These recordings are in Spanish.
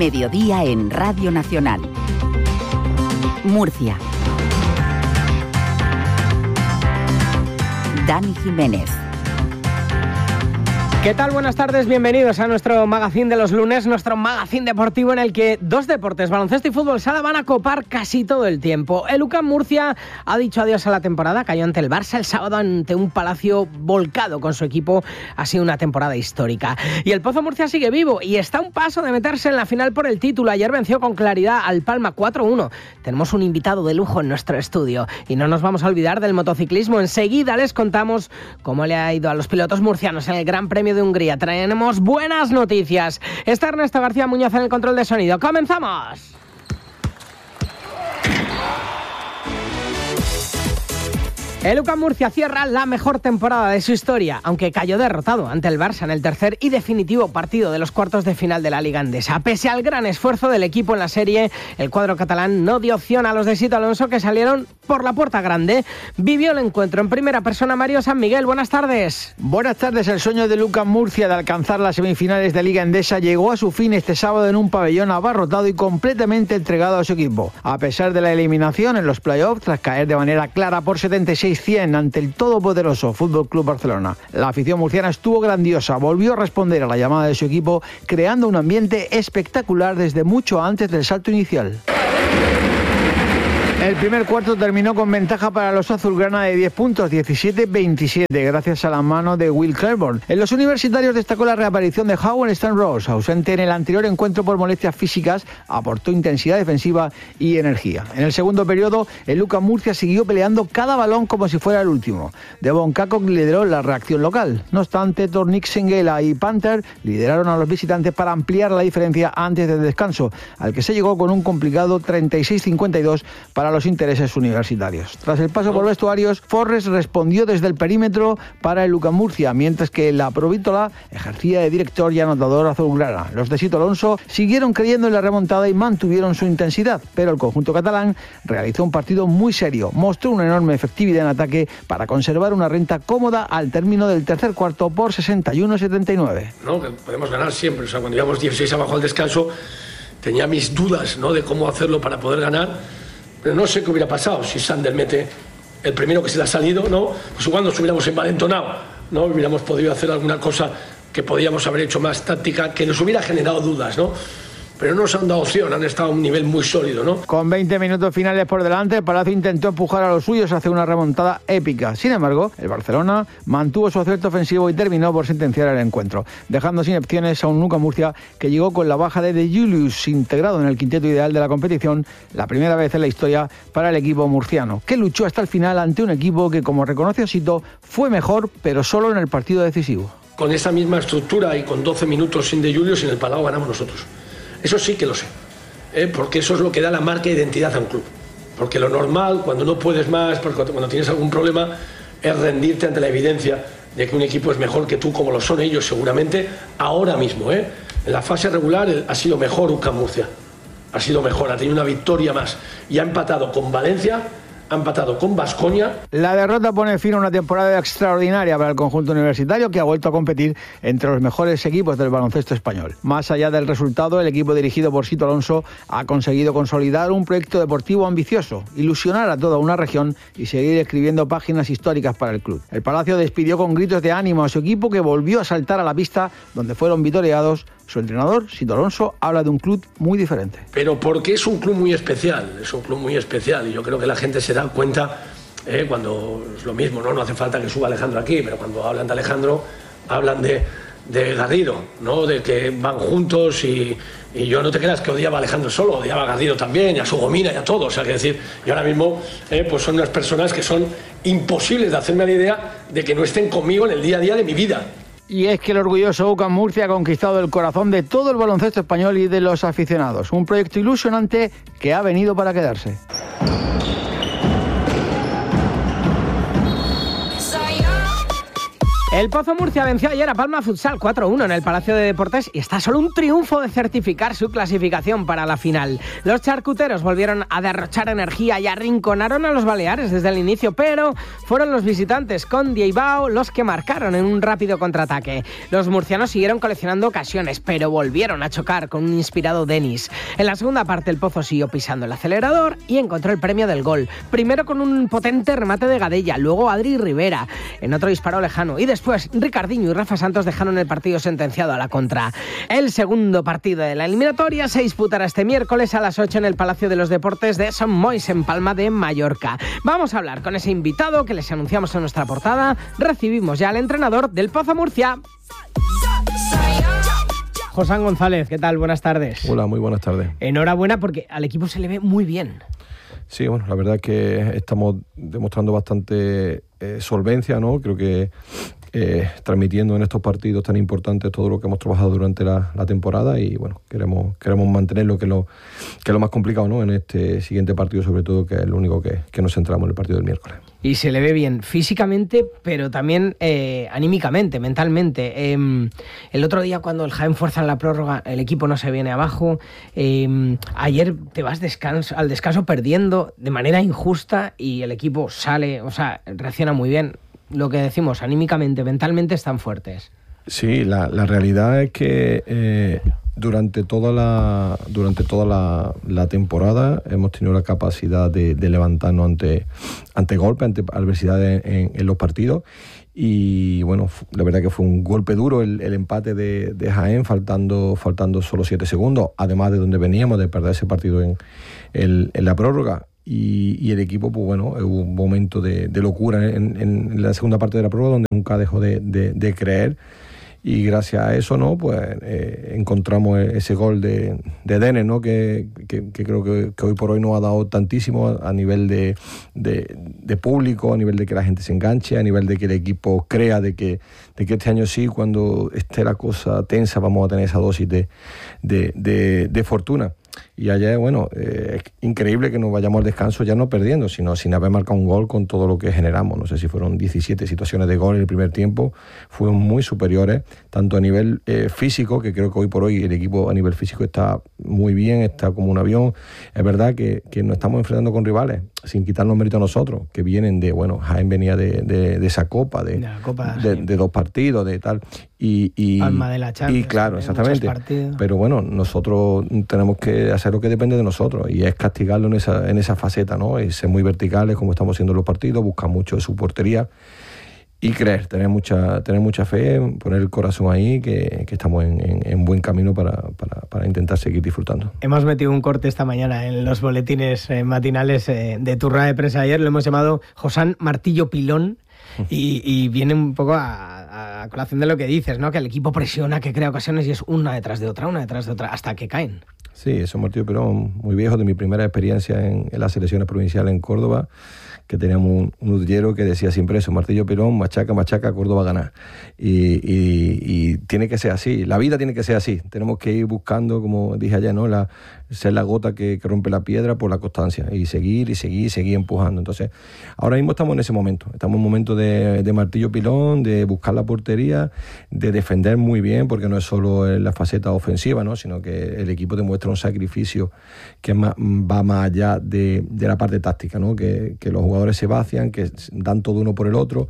Mediodía en Radio Nacional. Murcia. Dani Jiménez. ¿Qué tal? Buenas tardes, bienvenidos a nuestro magazín de los lunes, nuestro magazín deportivo en el que dos deportes, baloncesto y fútbol sala, van a copar casi todo el tiempo. El UCAM Murcia ha dicho adiós a la temporada, cayó ante el Barça el sábado ante un Palacio volcado con su equipo. Ha sido una temporada histórica. Y el Pozo Murcia sigue vivo y está a un paso de meterse en la final por el título. Ayer venció con claridad al Palma 4-1. Tenemos un invitado de lujo en nuestro estudio y no nos vamos a olvidar del motociclismo. Enseguida les contamos cómo le ha ido a los pilotos murcianos en el Gran Premio de Hungría. Tenemos buenas noticias. Está Ernesto García Muñoz en el control de sonido. ¡Comenzamos! El UCAM Murcia cierra la mejor temporada de su historia, aunque cayó derrotado ante el Barça en el tercer y definitivo partido de los cuartos de final de la Liga Endesa. Pese al gran esfuerzo del equipo en la serie, el cuadro catalán no dio opción a los de Sito Alonso, que salieron por la puerta grande. Vivió el encuentro en primera persona Mario San Miguel. Buenas tardes. Buenas tardes. El sueño del UCAM Murcia de alcanzar las semifinales de Liga Endesa llegó a su fin este sábado en un pabellón abarrotado y completamente entregado a su equipo. A pesar de la eliminación en los playoffs, tras caer de manera clara por 76-100 ante el todopoderoso Fútbol Club Barcelona, la afición murciana estuvo grandiosa, volvió a responder a la llamada de su equipo, creando un ambiente espectacular desde mucho antes del salto inicial. El primer cuarto terminó con ventaja para los azulgrana de 10 puntos, 17-27, gracias a la mano de Will Claiborne. En los universitarios destacó la reaparición de Howard Stan-Ross, ausente en el anterior encuentro por molestias físicas, aportó intensidad defensiva y energía. En el segundo periodo, el UCAM Murcia siguió peleando cada balón como si fuera el último. Devon Cacock lideró la reacción local. No obstante, Tornik Sengela y Panther lideraron a los visitantes para ampliar la diferencia antes del descanso, al que se llegó con un complicado 36-52 para los intereses universitarios. Tras el paso por vestuarios, Forrest respondió desde el perímetro para el UCAM Murcia, mientras que la Provítola ejercía de director y anotador azulgrana. Los de Sito Alonso siguieron creyendo en la remontada y mantuvieron su intensidad, pero el conjunto catalán realizó un partido muy serio, mostró una enorme efectividad en ataque para conservar una renta cómoda al término del tercer cuarto por 61-79. No, que podemos ganar siempre, o sea, cuando íbamos 16 abajo al descanso tenía mis dudas, ¿no?, de cómo hacerlo para poder ganar. Pero no sé qué hubiera pasado si Sander mete el primero que se le ha salido, ¿no? Pues igual nos hubiéramos envalentonado, ¿no? Hubiéramos podido hacer alguna cosa que podíamos haber hecho más táctica, que nos hubiera generado dudas, ¿no? Pero no nos han dado opción, han estado a un nivel muy sólido, ¿no? Con 20 minutos finales por delante, el Palacio intentó empujar a los suyos hacia una remontada épica. Sin embargo, el Barcelona mantuvo su acierto ofensivo y terminó por sentenciar el encuentro, dejando sin opciones a un UCAM Murcia que llegó con la baja de Julius, integrado en el quinteto ideal de la competición, la primera vez en la historia para el equipo murciano, que luchó hasta el final ante un equipo que, como reconoció Sito, fue mejor, pero solo en el partido decisivo. Con esa misma estructura y con 12 minutos sin Julius, en el Palau ganamos nosotros. Eso sí que lo sé, porque eso es lo que da la marca de identidad a un club. Porque lo normal, cuando no puedes más, porque cuando tienes algún problema, es rendirte ante la evidencia de que un equipo es mejor que tú, como lo son ellos seguramente, ahora mismo. En la fase regular ha sido mejor UCAM Murcia, ha sido mejor, ha tenido una victoria más y ha empatado con Valencia, ha empatado con Baskonia. La derrota pone fin a una temporada extraordinaria para el conjunto universitario, que ha vuelto a competir entre los mejores equipos del baloncesto español. Más allá del resultado, el equipo dirigido por Sito Alonso ha conseguido consolidar un proyecto deportivo ambicioso, ilusionar a toda una región y seguir escribiendo páginas históricas para el club. El Palacio despidió con gritos de ánimo a su equipo, que volvió a saltar a la pista donde fueron vitoreados. Su entrenador, Sito Alonso, habla de un club muy diferente. Pero porque es un club muy especial, y yo creo que la gente se da cuenta cuando es lo mismo, no hace falta que suba Alejandro aquí, pero cuando hablan de Alejandro, hablan de Garrido, ¿no?, de que van juntos y yo no te creas que odiaba a Alejandro solo, odiaba a Garrido también, y a su Gomina y a todo, o sea, que decir, y ahora mismo pues son unas personas que son imposibles de hacerme la idea de que no estén conmigo en el día a día de mi vida. Y es que el orgulloso UCAM Murcia ha conquistado el corazón de todo el baloncesto español y de los aficionados. Un proyecto ilusionante que ha venido para quedarse. El Pozo Murcia venció ayer a Palma Futsal 4-1 en el Palacio de Deportes y está solo un triunfo de certificar su clasificación para la final. Los charcuteros volvieron a derrochar energía y arrinconaron a los baleares desde el inicio, pero fueron los visitantes con Dieibao los que marcaron en un rápido contraataque. Los murcianos siguieron coleccionando ocasiones, pero volvieron a chocar con un inspirado Denis. En la segunda parte el Pozo siguió pisando el acelerador y encontró el premio del gol. Primero con un potente remate de Gadella, luego Adri Rivera en otro disparo lejano y después Ricardinho y Rafa Santos dejaron el partido sentenciado a la contra. El segundo partido de la eliminatoria se disputará este miércoles a las 8 en el Palacio de los Deportes de Son Moix, en Palma de Mallorca. Vamos a hablar con ese invitado que les anunciamos en nuestra portada. Recibimos ya al entrenador del Pozo Murcia. Josán González, ¿qué tal? Buenas tardes. Hola, muy buenas tardes. Enhorabuena porque al equipo se le ve muy bien. Sí, bueno, la verdad es que estamos demostrando bastante solvencia, ¿no? Creo que transmitiendo en estos partidos tan importantes todo lo que hemos trabajado durante la temporada y bueno, queremos mantenerlo, que es lo más complicado, ¿no? En este siguiente partido, sobre todo, que es lo único que nos centramos en el partido del miércoles. Y se le ve bien físicamente, pero también anímicamente, mentalmente. El otro día, cuando el Jaén fuerza en la prórroga, el equipo no se viene abajo. Ayer te vas al descanso perdiendo de manera injusta y el equipo sale, o sea, reacciona muy bien. Lo que decimos, anímicamente, mentalmente están fuertes. Sí, la realidad es que durante toda la temporada hemos tenido la capacidad de levantarnos ante golpes, ante adversidades en los partidos. Y bueno, la verdad que fue un golpe duro el empate de Jaén, faltando solo 7 segundos, además de donde veníamos de perder ese partido en la prórroga. Y el equipo, pues bueno, hubo un momento de locura en la segunda parte de la prueba donde nunca dejó de creer, y gracias a eso, ¿no? Pues encontramos ese gol de Denis, ¿no? Que creo que hoy por hoy nos ha dado tantísimo a nivel de público, a nivel de que la gente se enganche, a nivel de que el equipo crea de que este año sí, cuando esté la cosa tensa, vamos a tener esa dosis de fortuna. Y ayer, bueno, es increíble que nos vayamos al descanso ya no perdiendo, sino sin haber marcado un gol con todo lo que generamos. No sé si fueron 17 situaciones de gol en el primer tiempo, fueron muy superiores, tanto a nivel físico, que creo que hoy por hoy el equipo a nivel físico está muy bien, está como un avión. Es verdad que nos estamos enfrentando con rivales, sin quitarnos mérito a nosotros, que vienen de, bueno, Jaén venía de esa copa, de 2 partidos, de tal. Y Palma de la Champions. Y claro, exactamente. Pero bueno, nosotros tenemos que hacer lo que depende de nosotros, y es castigarlo en esa faceta, ¿no? Y ser muy verticales como estamos haciendo en los partidos, buscar mucho de su portería y creer, tener mucha fe, poner el corazón ahí, que estamos en buen camino para intentar seguir disfrutando. Hemos metido un corte esta mañana en los boletines matinales de tu rueda de prensa ayer, lo hemos llamado Josán Martillo Pilón. Y viene un poco a colación de lo que dices, ¿no? Que el equipo presiona, que crea ocasiones y es una detrás de otra, hasta que caen. Sí, eso es Martillo Pilón, muy viejo, de mi primera experiencia en las selecciones provinciales en Córdoba, que teníamos un udillero que decía siempre eso: Martillo Pilón, machaca, Córdoba ganar. Y tiene que ser así, la vida tiene que ser así. Tenemos que ir buscando, como dije ayer, ¿no? Ser la gota que rompe la piedra por la constancia, y seguir empujando. Entonces, ahora mismo estamos en ese momento. Estamos en un momento de Martillo Pilón, de buscar la portería, de defender muy bien, porque no es solo en la faceta ofensiva, ¿no? Sino que el equipo demuestra un sacrificio que va más allá de la parte táctica, ¿no? Que los jugadores se vacian, que dan todo uno por el otro.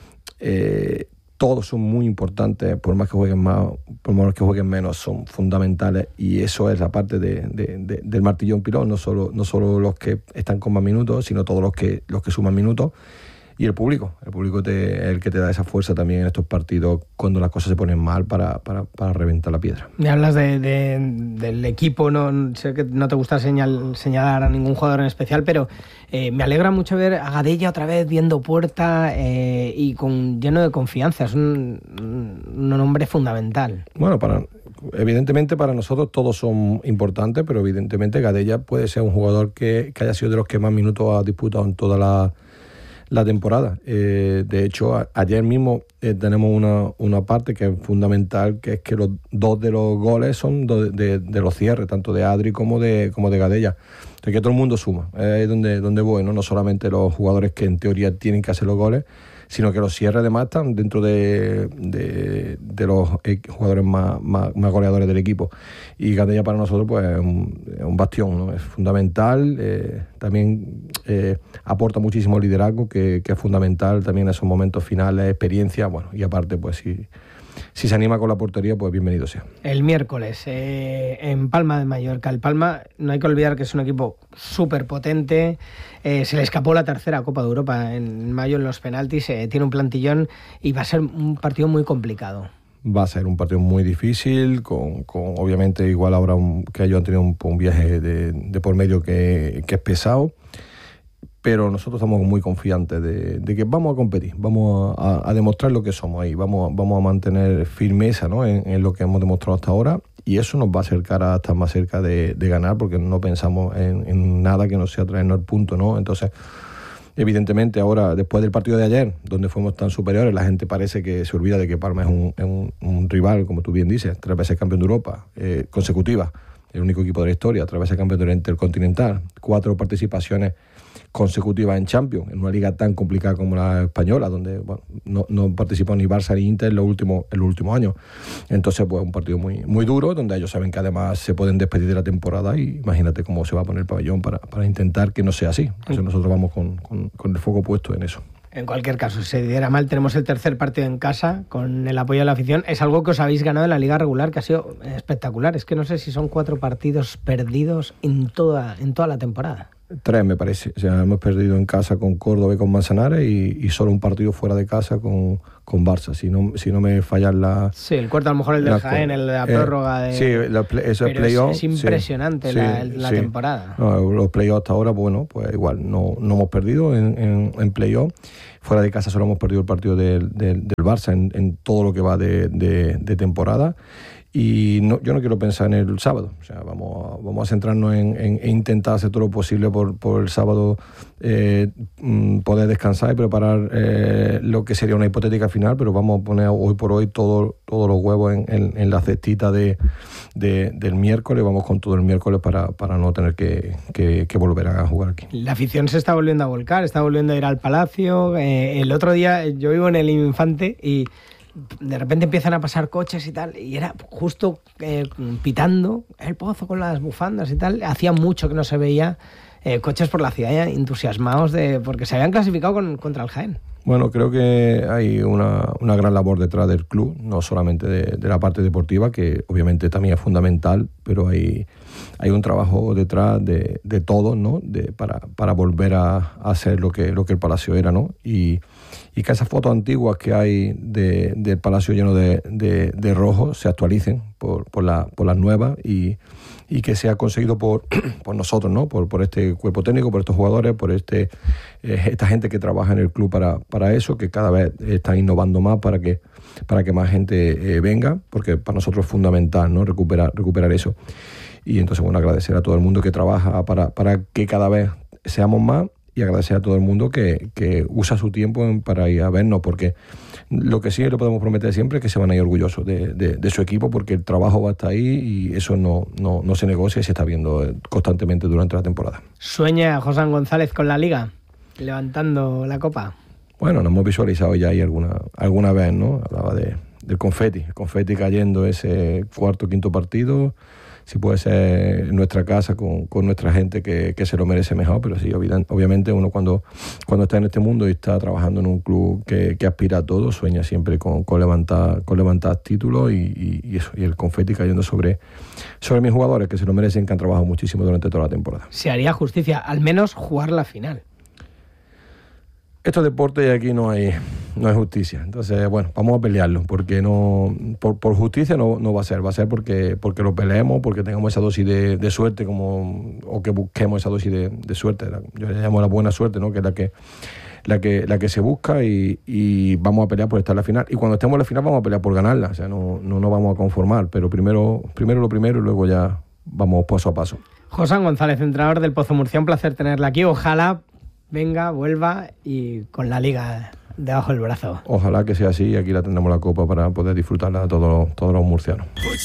Todos son muy importantes, por más que jueguen más, por más que jueguen menos, son fundamentales, y eso es la parte del Martillo Pilón, no solo los que están con más minutos, sino todos los que suman minutos. Y el público es el que te da esa fuerza también en estos partidos cuando las cosas se ponen mal para reventar la piedra. Me hablas del equipo, no sé que no te gusta señalar a ningún jugador en especial, pero me alegra mucho ver a Gadella otra vez viendo puerta y lleno de confianza. Es un hombre fundamental. Bueno, evidentemente para nosotros todos son importantes, pero evidentemente Gadella puede ser un jugador que haya sido de los que más minutos ha disputado en toda la temporada. De hecho, ayer mismo tenemos una parte que es fundamental, que es que los 2 de los goles son de los cierres, tanto de Adri como de Gadella. Entonces, que todo el mundo suma. Es donde voy, ¿no? No solamente los jugadores que en teoría tienen que hacer los goles, sino que los cierres además están dentro de los jugadores más goleadores del equipo. Y Gandella para nosotros pues es un bastión, ¿no? Es fundamental, también aporta muchísimo liderazgo, que es fundamental también en esos momentos finales, experiencia, bueno, y aparte pues si se anima con la portería, pues bienvenido sea. El miércoles en Palma de Mallorca. El Palma, no hay que olvidar que es un equipo súper potente. Se le escapó la tercera Copa de Europa en mayo en los penaltis. Tiene un plantillón y va a ser un partido muy complicado. Va a ser un partido muy difícil, con obviamente igual ahora que ellos han tenido un viaje de por medio que es pesado. Pero nosotros estamos muy confiantes de que vamos a competir, vamos a demostrar lo que somos ahí, vamos a mantener firmeza, ¿no? en lo que hemos demostrado hasta ahora, y eso nos va a acercar a estar más cerca de ganar, porque no pensamos en nada que no sea traernos el punto, ¿no? Entonces, evidentemente ahora, después del partido de ayer, donde fuimos tan superiores, la gente parece que se olvida de que Palma es un rival, como tú bien dices, 3 veces campeón de Europa, consecutiva, el único equipo de la historia, 3 veces campeón del Intercontinental, 4 participaciones consecutivas en Champions, en una liga tan complicada como la española, donde bueno, no participó ni Barça ni Inter en los últimos años. Entonces, pues un partido muy, muy duro, donde ellos saben que además se pueden despedir de la temporada, y imagínate cómo se va a poner el pabellón para intentar que no sea así. Entonces nosotros vamos con el foco puesto en eso. En cualquier caso, si se diera mal, tenemos el tercer partido en casa con el apoyo de la afición. Es algo que os habéis ganado en la liga regular, que ha sido espectacular. Es que no sé si son 4 partidos perdidos en toda la temporada. 3 me parece. O sea, hemos perdido en casa con Córdoba y con Manzanares, y solo un partido fuera de casa con Barça, si no me fallan las... Sí, el cuarto a lo mejor el del Jaén, el de la prórroga de... Sí, eso es playoff. Es impresionante la temporada. No, los playoffs hasta ahora, bueno, pues igual no hemos perdido en playoff. Fuera de casa solo hemos perdido el partido del Barça en todo lo que va de temporada. Y yo no quiero pensar en el sábado. O sea, vamos a centrarnos en intentar hacer todo lo posible por el sábado, poder descansar y preparar lo que sería una hipotética final, pero vamos a poner hoy por hoy todos los huevos en la cestita del miércoles. Vamos con todo el miércoles para no tener que volver a jugar aquí. La afición se está volviendo a volcar, está volviendo a ir al Palacio. El otro día yo vivo en el Infante y de repente empiezan a pasar coches y tal, y era justo pitando el Pozo con las bufandas y tal. Hacía mucho que no se veía coches por la ciudad entusiasmados porque se habían clasificado contra el Jaén. Bueno, creo que hay una gran labor detrás del club, no solamente de la parte deportiva, que obviamente también es fundamental, pero hay un trabajo detrás de todo, ¿no? Para volver a hacer lo que el Palacio era, ¿no? Y que esas fotos antiguas que hay del Palacio lleno de rojo se actualicen por las nuevas, y que sea conseguido por nosotros, ¿no? Por este cuerpo técnico, por estos jugadores, por esta gente que trabaja en el club para eso, que cada vez están innovando más para que más gente venga, porque para nosotros es fundamental, ¿no? recuperar eso. Y entonces, bueno, agradecer a todo el mundo que trabaja para que cada vez seamos más, y agradecer a todo el mundo que usa su tiempo para ir a vernos, porque lo que sí le podemos prometer siempre es que se van a ir orgullosos de su equipo, porque el trabajo va a estar ahí, y eso no se negocia y se está viendo constantemente durante la temporada. ¿Sueña Josán González con la Liga, levantando la copa? Bueno, nos hemos visualizado ya ahí alguna vez, ¿no? Hablaba del confeti, el confeti cayendo ese 4º, 5º partido. Si puede ser en nuestra casa con nuestra gente que se lo merece mejor, pero sí, obviamente uno cuando está en este mundo y está trabajando en un club que aspira a todo, sueña siempre con levantar títulos, y eso, y el confeti cayendo sobre mis jugadores, que se lo merecen, que han trabajado muchísimo durante toda la temporada. Se haría justicia, al menos jugar la final. Esto es deporte y aquí no hay justicia. Entonces, bueno, vamos a pelearlo, porque por justicia no va a ser porque lo peleemos, porque tengamos esa dosis de suerte, o que busquemos esa dosis de suerte. Yo le llamo la buena suerte, ¿no? Que es la que se busca, y vamos a pelear por estar en la final. Y cuando estemos en la final vamos a pelear por ganarla. O sea, no nos vamos a conformar, pero primero lo primero, y luego ya vamos paso a paso. Josán González, entrenador del Pozo Murcia, un placer tenerla aquí. Ojalá venga, vuelva, y con la Liga debajo del brazo. Ojalá que sea así y aquí la tendremos la copa para poder disfrutarla todos los murcianos.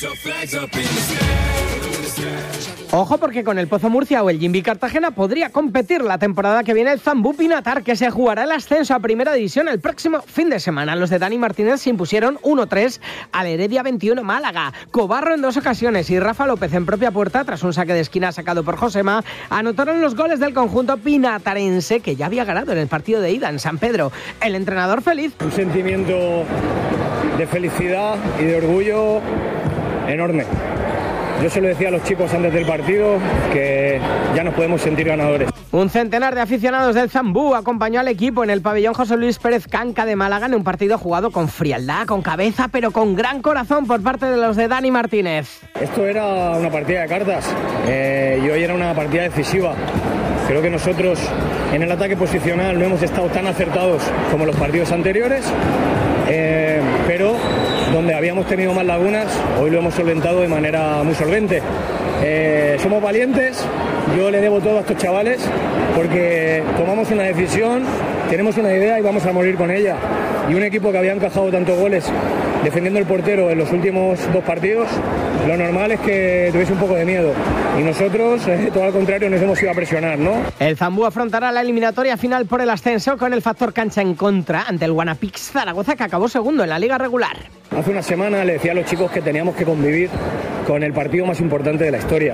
Ojo, porque con el Pozo Murcia o el Jimbi Cartagena podría competir la temporada que viene el Zambú Pinatar, que se jugará el ascenso a Primera División el próximo fin de semana. Los de Dani Martínez se impusieron 1-3 al Heredia 21 Málaga. Cobarro en 2 ocasiones y Rafa López en propia puerta, tras un saque de esquina sacado por Josema, anotaron los goles del conjunto pinatarense, que ya había ganado en el partido de ida en San Pedro. El entrenador feliz. Un sentimiento de felicidad y de orgullo enorme. Yo se lo decía a los chicos antes del partido que ya nos podemos sentir ganadores. Un centenar de aficionados del Zambú acompañó al equipo en el pabellón José Luis Pérez Canca de Málaga en un partido jugado con frialdad, con cabeza, pero con gran corazón por parte de los de Dani Martínez. Esto era una partida de cartas y hoy era una partida decisiva. Creo que nosotros en el ataque posicional no hemos estado tan acertados como los partidos anteriores, pero donde habíamos tenido más lagunas, hoy lo hemos solventado de manera muy solvente. Somos valientes, yo le debo todo a estos chavales porque tomamos una decisión, tenemos una idea y vamos a morir con ella. Y un equipo que había encajado tantos goles defendiendo el portero en los últimos 2 partidos, lo normal es que tuviese un poco de miedo. Y nosotros, todo al contrario, nos hemos ido a presionar, ¿no? El Zambú afrontará la eliminatoria final por el ascenso con el factor cancha en contra ante el Guanapix Zaragoza, que acabó segundo en la liga regular. Hace una semana le decía a los chicos que teníamos que convivir con el partido más importante de la historia.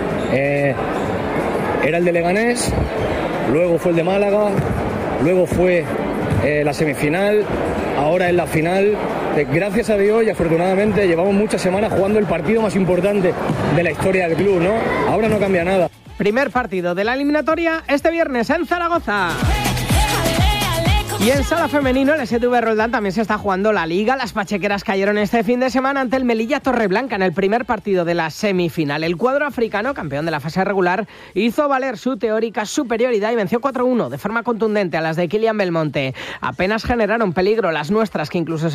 Era el de Leganés, luego fue el de Málaga, luego fue la semifinal, ahora es la final. Gracias a Dios y afortunadamente llevamos muchas semanas jugando el partido más importante de la historia del club, ¿no? Ahora no cambia nada. Primer partido de la eliminatoria este viernes en Zaragoza. Y en sala femenino, el STV Roldán también se está jugando la Liga. Las pachequeras cayeron este fin de semana ante el Melilla Torreblanca en el primer partido de la semifinal. El cuadro africano, campeón de la fase regular, hizo valer su teórica superioridad y venció 4-1 de forma contundente a las de Kylian Belmonte. Apenas generaron peligro las nuestras, que incluso se